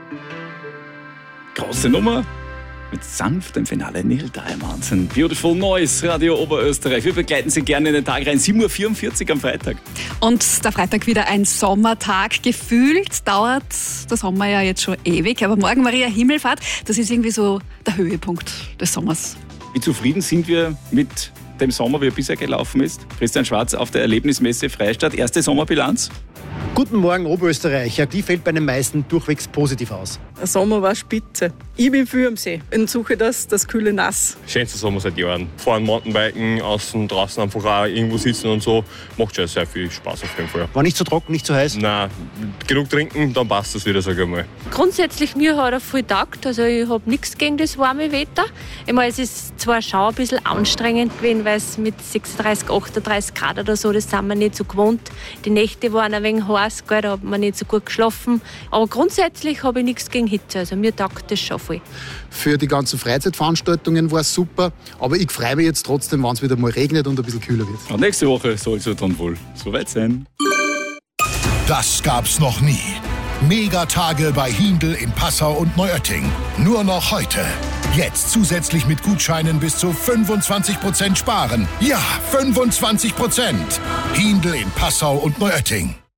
Große Nummer. Mit sanftem Finale Neil Diamond. Ein Beautiful Noise, Radio Oberösterreich. Wir begleiten Sie gerne in den Tag rein. 7.44 Uhr am Freitag. Und der Freitag wieder ein Sommertag. Gefühlt dauert der Sommer ja jetzt schon ewig. Aber morgen Maria Himmelfahrt, das ist irgendwie so der Höhepunkt des Sommers. Wie zufrieden sind wir mit dem Sommer, wie er bisher gelaufen ist? Christian Schwarz auf der Erlebnismesse Freistadt. Erste Sommerbilanz? Guten Morgen, Oberösterreich. Ja, die fällt bei den meisten durchwegs positiv aus. Der Sommer war spitze. Ich bin viel am See und suche das kühle Nass. Schönster Sommer seit Jahren. Fahren, Mountainbiken, außen, draußen einfach auch irgendwo sitzen und so. Macht schon sehr viel Spaß auf jeden Fall. War nicht so trocken, nicht so heiß? Nein, genug trinken, dann passt das wieder, sage ich mal. Grundsätzlich, mir hat er viel getaugt. Also ich habe nichts gegen das warme Wetter. Ich meine, es ist zwar schon ein bisschen anstrengend gewesen, weil es mit 36, 38 Grad oder so, das sind wir nicht so gewohnt. Die Nächte waren ein wenig heiß, gell, da hat man nicht so gut geschlafen. Aber grundsätzlich habe ich nichts gegen Hitze. Also mir taugt das schon viel. Für die ganzen Freizeitveranstaltungen war es super. Aber ich freue mich jetzt trotzdem, wenn es wieder mal regnet und ein bisschen kühler wird. Und nächste Woche soll es dann wohl soweit sein. Das gab's noch nie. Megatage bei Hindl in Passau und Neuötting. Nur noch heute. Jetzt zusätzlich mit Gutscheinen bis zu 25% sparen. Ja, 25%. Hindl in Passau und Neuötting.